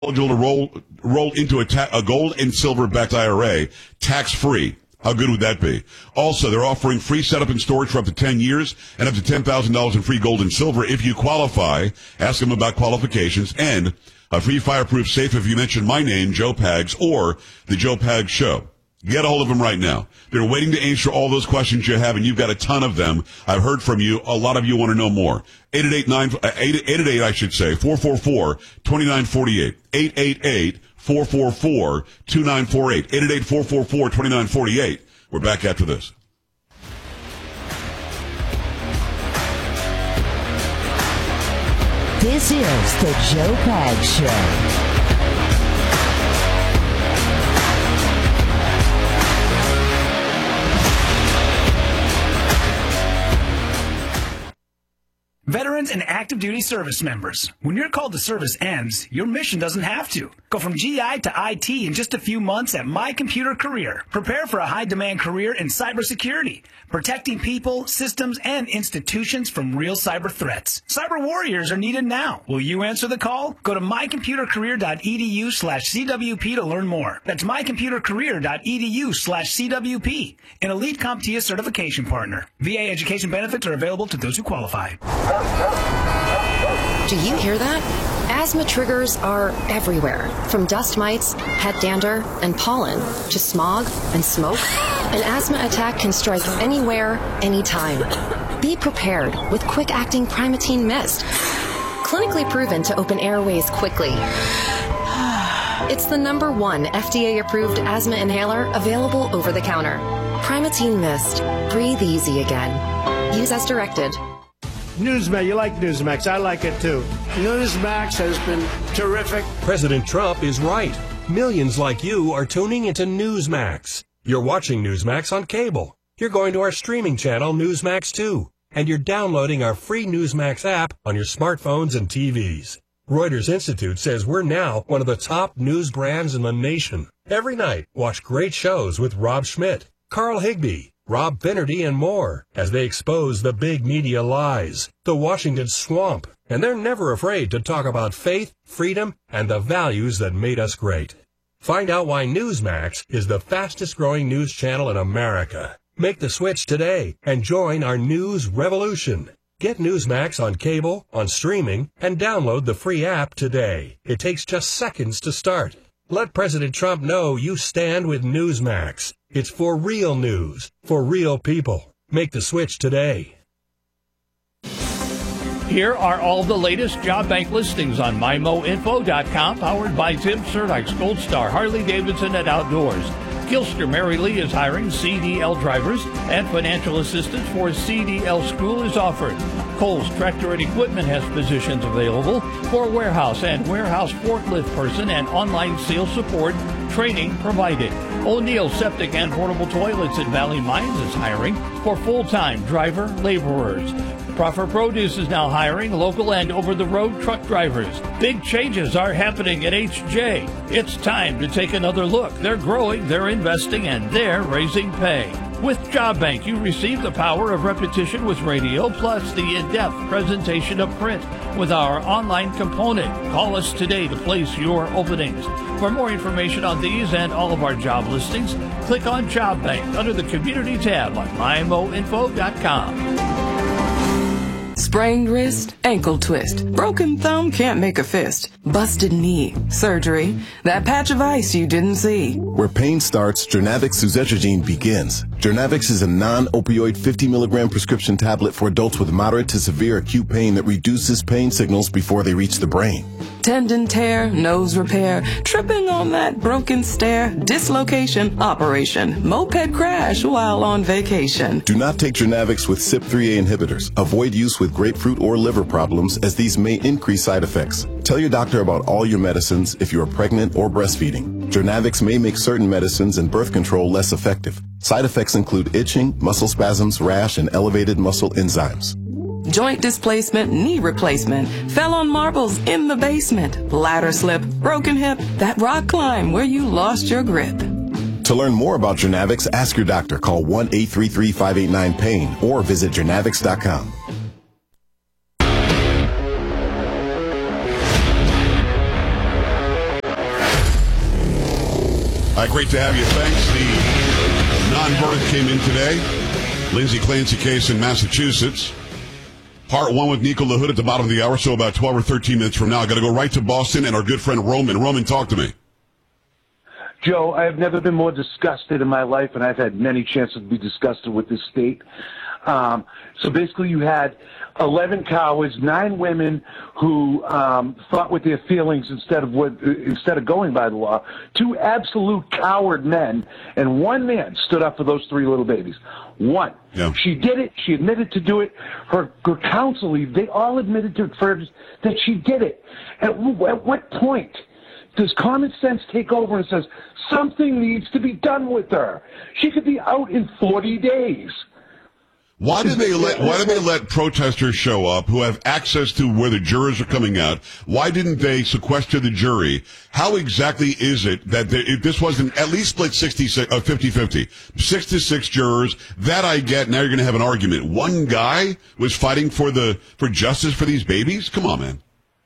eligible to roll into a gold and silver backed IRA tax-free. How good would that be? Also, they're offering free setup and storage for up to 10 years and up to $10,000 in free gold and silver if you qualify. Ask them about qualifications and a free fireproof safe if you mention my name, Joe Pags, or the Joe Pags Show. Get a hold of them right now. They're waiting to answer all those questions you have, and you've got a ton of them. I've heard from you. A lot of you want to know more. 444-2948. 888-444-2948. 888-444-2948. We're back after this. This is the Joe Pags Show. Veterans and active duty service members, when your call to service ends, your mission doesn't have to. Go from GI to IT in just a few months at My Computer Career. Prepare for a high-demand career in cybersecurity, protecting people, systems, and institutions from real cyber threats. Cyber warriors are needed now. Will you answer the call? Go to mycomputercareer.edu/CWP to learn more. That's mycomputercareer.edu/CWP, an elite CompTIA certification partner. VA education benefits are available to those who qualify. Do you hear that? Asthma triggers are everywhere, from dust mites, pet dander, and pollen, to smog and smoke. An asthma attack can strike anywhere, anytime. Be prepared with quick-acting Primatene Mist. Clinically proven to open airways quickly. It's the #1 FDA-approved asthma inhaler available over the counter. Primatene Mist. Breathe easy again. Use as directed. Newsmax, you like Newsmax. I like it too. Newsmax has been terrific. President Trump is right. Millions like you are tuning into Newsmax. You're watching Newsmax on cable. You're going to our streaming channel, Newsmax 2. And you're downloading our free Newsmax app on your smartphones and TVs. Reuters Institute says we're now one of the top news brands in the nation. Every night, watch great shows with Rob Schmidt, Carl Higbie, Rob Finnerty, and more as they expose the big media lies, the Washington swamp, and they're never afraid to talk about faith, freedom, and the values that made us great. Find out why Newsmax is the fastest growing news channel in America. Make the switch today and join our news revolution. Get Newsmax on cable, on streaming, and download the free app today. It takes just seconds to start. Let President Trump know you stand with Newsmax. It's for real news, for real people. Make the switch today. Here are all the latest job bank listings on MyMoInfo.com, powered by Tim Surdick's Gold Star Harley-Davidson at Outdoors. Gilster Mary Lee is hiring CDL drivers, and financial assistance for CDL school is offered. Kohl's Tractor and Equipment has positions available for warehouse and warehouse forklift person and online sales support, training provided. O'Neill Septic and Portable Toilets at Valley Mines is hiring for full-time driver laborers. Proffer Produce is now hiring local and over-the-road truck drivers. Big changes are happening at HJ. It's time to take another look. They're growing, they're investing, and they're raising pay. With Job Bank, you receive the power of repetition with radio, plus the in-depth presentation of print with our online component. Call us today to place your openings. For more information on these and all of our job listings, click on Job Bank under the Community tab on MyMoInfo.com. Sprained wrist, ankle twist, broken thumb, can't make a fist, busted knee, surgery, that patch of ice you didn't see. Where pain starts, Jernavix suzetrigine begins. Jernavix is a non-opioid 50 milligram prescription tablet for adults with moderate to severe acute pain that reduces pain signals before they reach the brain. Tendon tear, nose repair, tripping on that broken stair, dislocation, operation, moped crash while on vacation. Do not take Jernavix with CYP3A inhibitors. Avoid use with grapefruit or liver problems, as these may increase side effects. Tell your doctor about all your medicines if you are pregnant or breastfeeding. Jernavix may make certain medicines and birth control less effective. Side effects include itching, muscle spasms, rash, and elevated muscle enzymes. Joint displacement, knee replacement, fell on marbles in the basement, ladder slip, broken hip, that rock climb where you lost your grip. To learn more about Jernavix, ask your doctor. Call 1-833-589-PAIN or visit Jernavix.com. Great to have you. Thanks. The non-verdict came in today. Lindsay Clancy case in Massachusetts. Part 1 with Nico LaHood at the bottom of the hour, so about 12 or 13 minutes from now. I got to go right to Boston and our good friend Roman. Roman, talk to me. Joe, I have never been more disgusted in my life, and I've had many chances to be disgusted with this state. So basically you had 11 cowards, 9 women who fought with their feelings instead of going by the law, 2 absolute coward men, and 1 man stood up for those 3 little babies. 1. Yeah. She did it. She admitted to do it. Her counsel, they all admitted to it that she did it. At what point does common sense take over and says something needs to be done with her? She could be out in 40 days. Why did they let protesters show up who have access to where the jurors are coming out? Why didn't they sequester the jury? How exactly is it that if this wasn't at least split 50-50, 6-6 jurors, that I get. Now you're going to have an argument. 1 guy was fighting for justice for these babies? Come on, man.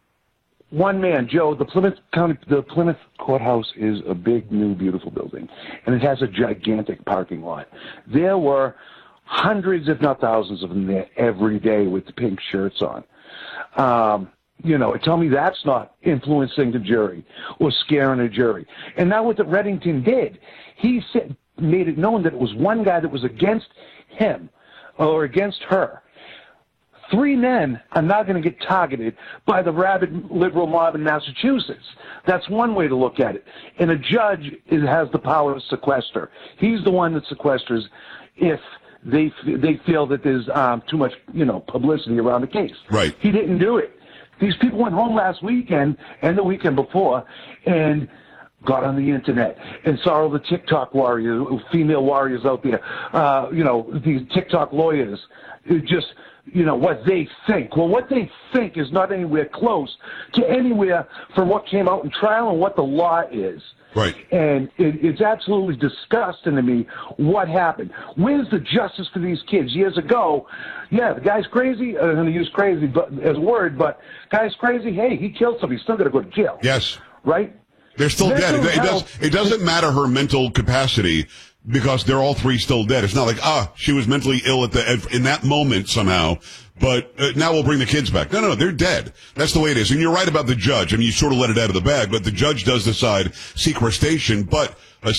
1 man, Joe. The Plymouth courthouse is a big, new, beautiful building, and it has a gigantic parking lot. There were hundreds, if not thousands, of them there every day with the pink shirts on. Tell me that's not influencing the jury or scaring a jury. And now what Reddington did, he made it known that it was 1 guy that was against him or against her. 3 men are not going to get targeted by the rabid liberal mob in Massachusetts. That's one way to look at it. And a judge has the power to sequester. He's the one that sequesters if they feel that there's too much, publicity around the case. Right. He didn't do it. These people went home last weekend and the weekend before and got on the internet and saw all the TikTok warriors, female warriors out there, these TikTok lawyers, what they think. Well, what they think is not anywhere close to anywhere from what came out in trial and what the law is. Right. And it's absolutely disgusting to me what happened. Where's the justice for these kids? Years ago, yeah, the guy's crazy. I'm going to use crazy as a word, but guy's crazy. Hey, he killed somebody. He's still going to go to jail. Yes. Right? They're still dead. It doesn't matter her mental capacity because they're all 3 still dead. It's not like, she was mentally ill in that moment somehow, but now we'll bring the kids back. No, they're dead. That's the way it is. And you're right about the judge. I mean, you sort of let it out of the bag, but the judge does decide sequestration, but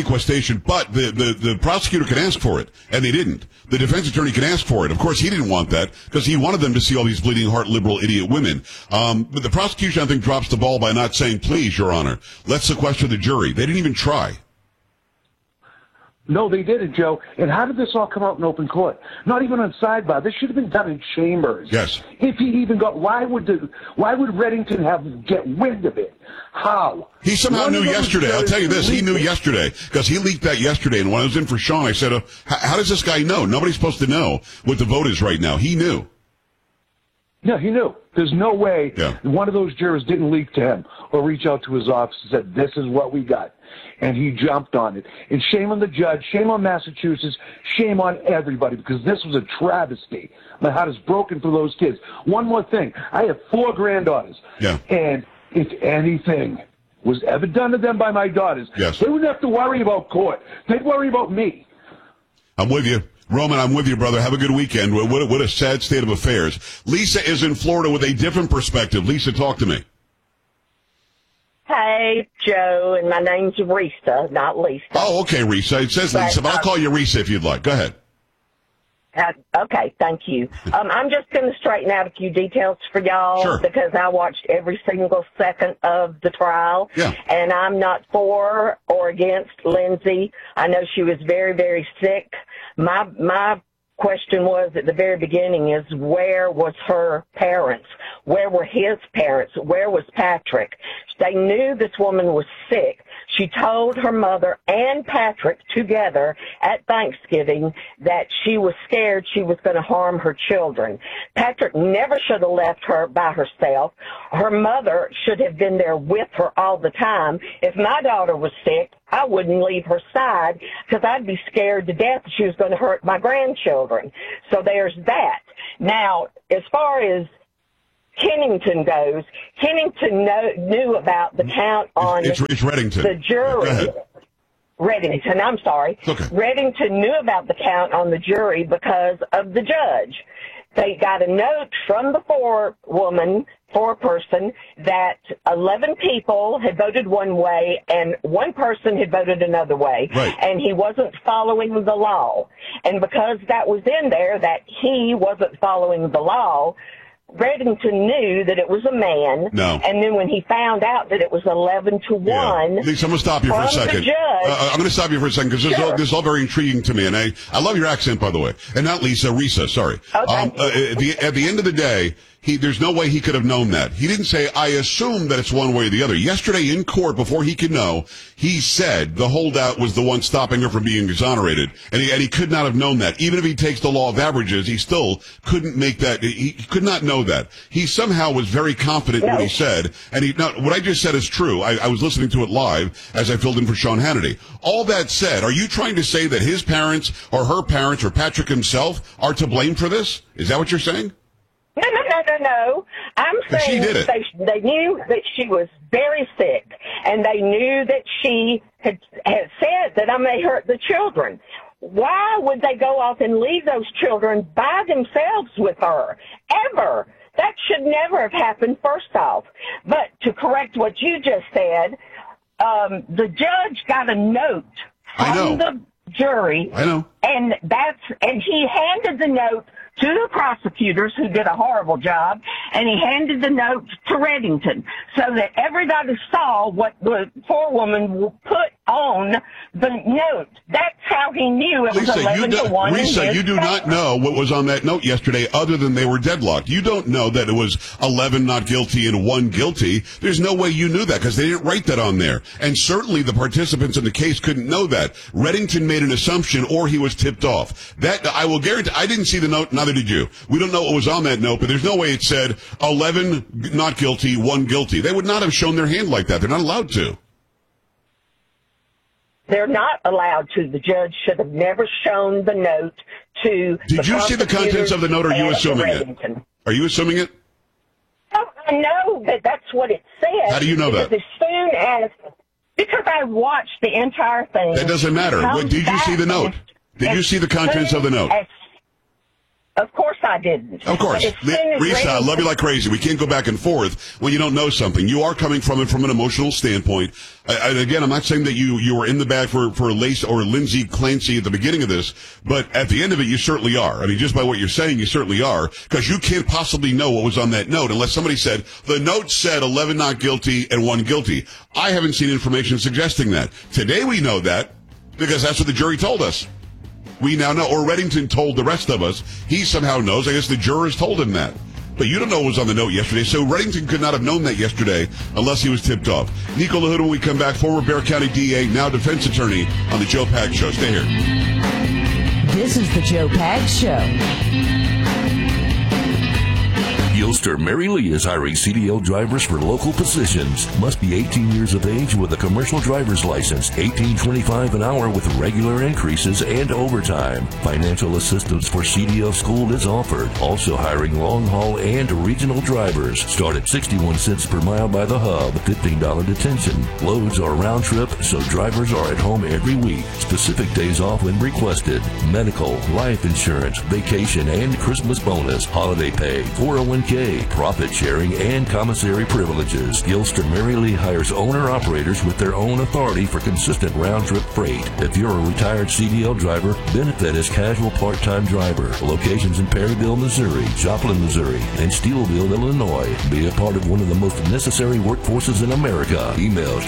the prosecutor can ask for it, and they didn't. The defense attorney can ask for it. Of course, he didn't want that because he wanted them to see all these bleeding heart liberal idiot women. But the prosecution, I think, drops the ball by not saying, please, Your Honor, let's sequester the jury. They didn't even try. No, they didn't, Joe. And how did this all come out in open court? Not even on sidebar. This should have been done in chambers. Yes. If he even why would Reddington get wind of it? How? He somehow knew yesterday. I'll tell you this. He knew yesterday because he leaked that yesterday. And when I was in for Sean, I said, how does this guy know? Nobody's supposed to know what the vote is right now. He knew. Yeah, he knew. There's no way one of those jurors didn't leak to him or reach out to his office and said, this is what we got. And he jumped on it. And shame on the judge, shame on Massachusetts, shame on everybody, because this was a travesty. My heart is broken for those kids. One more thing. I have 4 granddaughters. Yeah. And if anything was ever done to them by my daughters, they wouldn't have to worry about court. They'd worry about me. I'm with you. Roman, I'm with you, brother. Have a good weekend. What a sad state of affairs. Lisa is in Florida with a different perspective. Lisa, talk to me. Hey, Joe, and my name's Risa, not Lisa. Oh, okay, Risa. It says Lisa, but I'll call you Risa if you'd like. Go ahead. Okay, thank you. I'm just going to straighten out a few details for y'all because I watched every single second of the trial, and I'm not for or against Lindsay. I know she was very, very sick. My question was at the very beginning is where was her parents? Where were his parents? Where was Patrick? They knew this woman was sick. She told her mother and Patrick together at Thanksgiving that she was scared she was going to harm her children. Patrick never should have left her by herself. Her mother should have been there with her all the time. If my daughter was sick, I wouldn't leave her side because I'd be scared to death that she was going to hurt my grandchildren. So there's that. Now, as far as Kennington goes, Kennington knew about the count on it's Reddington. the jury. Reddington, I'm sorry. Okay. Reddington knew about the count on the jury because of the judge. They got a note from the foreperson that 11 people had voted one way and one person had voted another way. Right. And he wasn't following the law. And because that was in there, that he wasn't following the law, Reddington knew that it was a man. No. And then when he found out that it was 11-1. Lisa, I'm going to stop you for a second. I'm going to stop you for a second because this is all very intriguing to me. And I love your accent, by the way. And not Lisa, Risa, sorry. Okay. At the end of the day, there's no way he could have known that. He didn't say, I assume that it's one way or the other. Yesterday in court, before he could know, he said the holdout was the one stopping her from being exonerated. And he could not have known that. Even if he takes the law of averages, he still couldn't make that. He could not know that. He somehow was very confident in what he said. And what I just said is true. I was listening to it live as I filled in for Sean Hannity. All that said, are you trying to say that his parents or her parents or Patrick himself are to blame for this? Is that what you're saying? No. I'm saying they knew that she was very sick, and they knew that she had said that I may hurt the children. Why would they go off and leave those children by themselves with her? Ever. That should never have happened, first off. But to correct what you just said, the judge got a note from the jury. I know. And he handed the note to the prosecutors, who did a horrible job, and he handed the note to Reddington so that everybody saw what the forewoman put on the note. That's how he knew it was 11-1. Lisa, you do not know what was on that note yesterday other than they were deadlocked. You don't know that it was 11 not guilty and 1 guilty. There's no way you knew that because they didn't write that on there. And certainly the participants in the case couldn't know that. Reddington made an assumption or he was tipped off. That, I will guarantee, I didn't see the note, neither did you. We don't know what was on that note, but there's no way it said 11 not guilty, 1 guilty. They would not have shown their hand like that. They're not allowed to. They're not allowed to. The judge should have never shown the note to Did you see the contents of the note, or are you assuming it? Are you assuming it? I know that that's what it said. How do you know that? Because I watched the entire thing. That doesn't matter. Did you see the note? Did you see the contents of the note? Of course I didn't. Of course. Risa, I love you like crazy. We can't go back and forth when you don't know something. You are coming from it from an emotional standpoint. Again, I'm not saying that you were in the bag for Lace or Lindsay Clancy at the beginning of this, but at the end of it, you certainly are. I mean, just by what you're saying, you certainly are, because you can't possibly know what was on that note unless somebody said, the note said 11 not guilty and 1 guilty. I haven't seen information suggesting that. Today we know that because that's what the jury told us. We now know, or Reddington told the rest of us. He somehow knows. I guess the jurors told him that. But you don't know what was on the note yesterday, so Reddington could not have known that yesterday unless he was tipped off. Nico LaHood, when we come back, former Bexar County DA, now defense attorney on the Joe Pags Show. Stay here. This is the Joe Pags Show. Gilster Mary Lee is hiring CDL drivers for local positions. Must be 18 years of age with a commercial driver's license. $18.25 an hour with regular increases and overtime. Financial assistance for CDL school is offered. Also hiring long haul and regional drivers. Start at 61 cents per mile by the hub. $15 detention. Loads are round trip, so drivers are at home every week. Specific days off when requested. Medical, life insurance, vacation, and Christmas bonus. Holiday pay, 401k, profit sharing, and commissary privileges. Gilster Mary Lee hires owner-operators with their own authority for consistent round-trip freight. If you're a retired CDL driver, benefit as casual part-time driver. Locations in Perryville, Missouri, Joplin, Missouri, and Steelville, Illinois. Be a part of one of the most necessary workforces in America. Email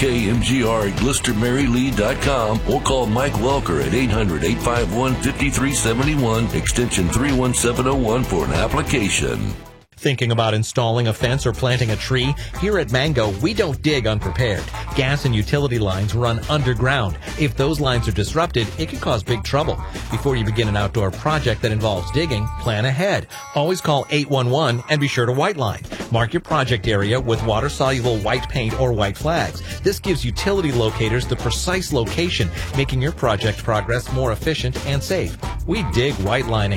trkmgr@GlisterMaryLee.com or call Mike Welker at 800-851-5371, extension 31701 for an application. Thinking about installing a fence or planting a tree? Here at Mango, we don't dig unprepared. Gas and utility lines run underground. If those lines are disrupted, it can cause big trouble. Before you begin an outdoor project that involves digging, plan ahead. Always call 811 and be sure to white line. Mark your project area with water-soluble white paint or white flags. This gives utility locators the precise location, making your project progress more efficient and safe. We dig white lining.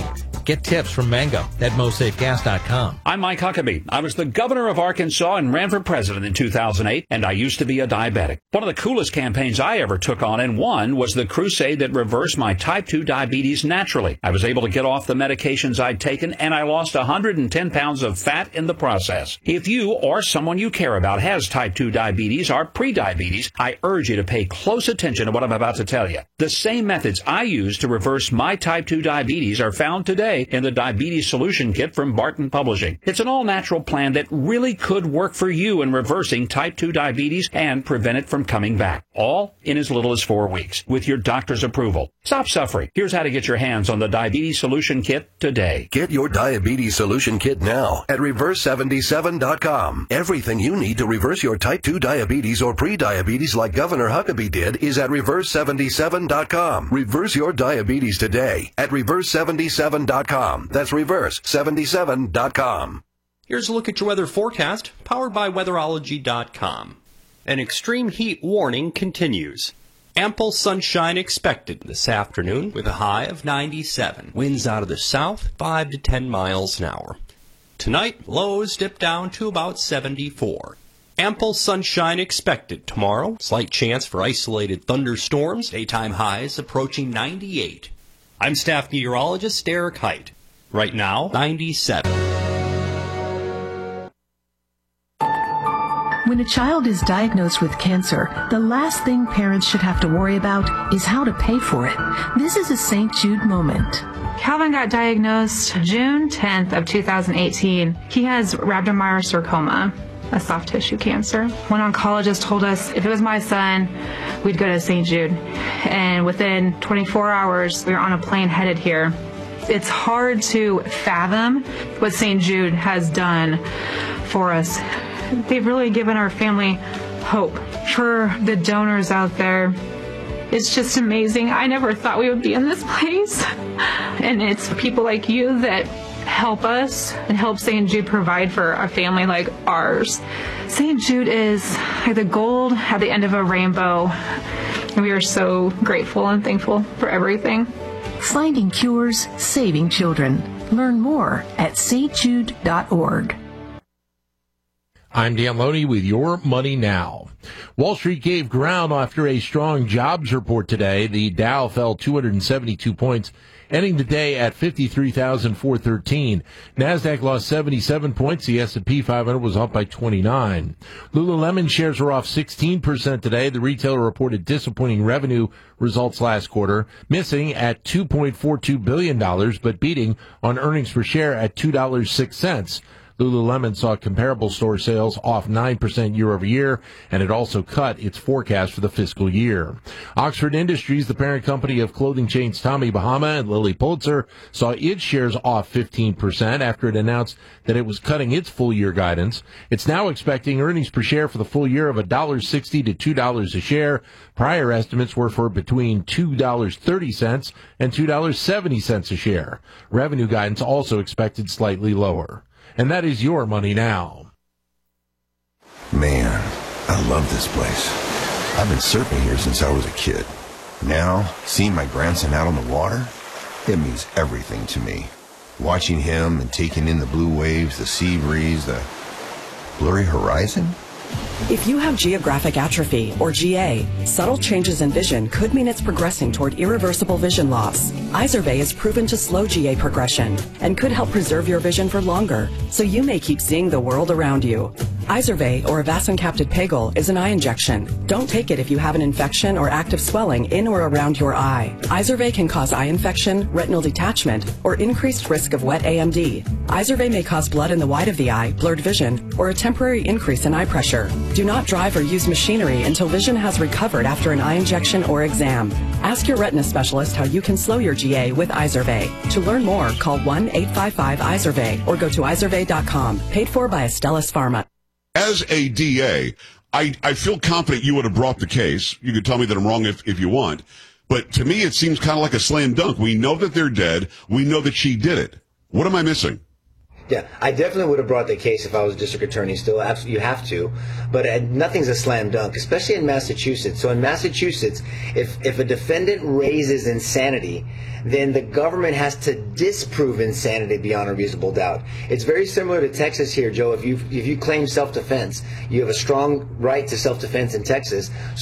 Get tips from Mango at MoSafeGas.com. I'm Mike Huckabee. I was the governor of Arkansas and ran for president in 2008, and I used to be a diabetic. One of the coolest campaigns I ever took on and won was the crusade that reversed my type 2 diabetes naturally. I was able to get off the medications I'd taken, and I lost 110 pounds of fat in the process. If you or someone you care about has type 2 diabetes or prediabetes, I urge you to pay close attention to what I'm about to tell you. The same methods I use to reverse my type 2 diabetes are found today in the Diabetes Solution Kit from Barton Publishing. It's an all-natural plan that really could work for you in reversing type 2 diabetes and prevent it from coming back. All in as little as 4 weeks with your doctor's approval. Stop suffering. Here's how to get your hands on the Diabetes Solution Kit today. Get your Diabetes Solution Kit now at Reverse77.com. Everything you need to reverse your type 2 diabetes or pre-diabetes like Governor Huckabee did is at Reverse77.com. Reverse your diabetes today at Reverse77.com. That's Reverse77.com. Here's a look at your weather forecast, powered by Weatherology.com. An extreme heat warning continues. Ample sunshine expected this afternoon with a high of 97. Winds out of the south, 5 to 10 miles an hour. Tonight, lows dip down to about 74. Ample sunshine expected tomorrow. Slight chance for isolated thunderstorms. Daytime highs approaching 98. I'm staff meteorologist Derek Height. Right now, 97. When a child is diagnosed with cancer, the last thing parents should have to worry about is how to pay for it. This is a St. Jude moment. Calvin got diagnosed June 10th of 2018. He has rhabdomyosarcoma, a soft tissue cancer. One oncologist told us if it was my son, we'd go to St. Jude. And within 24 hours, we were on a plane headed here. It's hard to fathom what St. Jude has done for us. They've really given our family hope. For the donors out there, it's just amazing. I never thought we would be in this place. And it's people like you that help us and help St. Jude provide for a family like ours. St. Jude is like the gold at the end of a rainbow. And we are so grateful and thankful for everything. Finding cures, saving children. Learn more at stjude.org. I'm Dan Loney with Your Money Now. Wall Street gave ground after a strong jobs report today. The Dow fell 272 points, ending the day at 53,413. NASDAQ lost 77 points. The S&P 500 was up by 29. Lululemon shares were off 16% today. The retailer reported disappointing revenue results last quarter, missing at $2.42 billion, but beating on earnings per share at $2.06. Lululemon saw comparable store sales off 9% year over year, and it also cut its forecast for the fiscal year. Oxford Industries, the parent company of clothing chains Tommy Bahama and Lilly Pulitzer, saw its shares off 15% after it announced that it was cutting its full-year guidance. It's now expecting earnings per share for the full year of $1.60 to $2 a share. Prior estimates were for between $2.30 and $2.70 a share. Revenue guidance also expected slightly lower. And that is Your Money Now. Man, I love this place. I've been surfing here since I was a kid. Now, seeing my grandson out on the water, it means everything to me. Watching him and taking in the blue waves, the sea breeze, the blurry horizon. If you have geographic atrophy, or GA, subtle changes in vision could mean it's progressing toward irreversible vision loss. Izervay is proven to slow GA progression and could help preserve your vision for longer, so you may keep seeing the world around you. Izervay, or avacincaptad pegol, is an eye injection. Don't take it if you have an infection or active swelling in or around your eye. Izervay can cause eye infection, retinal detachment, or increased risk of wet AMD. Izervay may cause blood in the white of the eye, blurred vision, or a temporary increase in eye pressure. Do not drive or use machinery until vision has recovered after an eye injection or exam. Ask your retina specialist how you can slow your GA with Izervay. To learn more, call 1-855-IZERVAY or go to izervay.com. Paid for by Astellas Pharma. As a DA, I feel confident you would have brought the case. You could tell me that I'm wrong if you want. But to me, it seems kind of like a slam dunk. We know that they're dead. We know that she did it. What am I missing? Yeah, I definitely would have brought the case if I was district attorney still. Absolutely, you have to. But nothing's a slam dunk, especially in Massachusetts. So in Massachusetts, if a defendant raises insanity, then the government has to disprove insanity beyond a reasonable doubt. It's very similar to Texas here, Joe. If you claim self-defense, you have a strong right to self-defense in Texas.